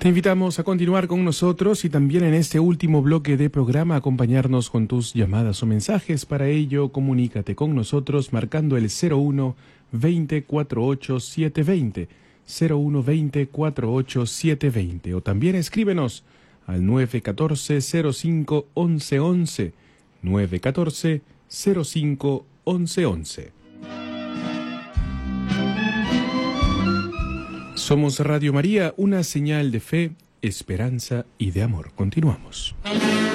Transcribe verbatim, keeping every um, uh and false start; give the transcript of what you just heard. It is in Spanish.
Te invitamos a continuar con nosotros y también en este último bloque de programa acompañarnos con tus llamadas o mensajes. Para ello, comunícate con nosotros marcando el cero uno veinte cuarenta y ocho setecientos veinte, cero uno veinte cuarenta y ocho setecientos veinte, o también escríbenos al nueve uno cuatro cero cinco once once, nueve uno cuatro cero cinco once once. Somos Radio María, una señal de fe, esperanza y de amor. Continuamos.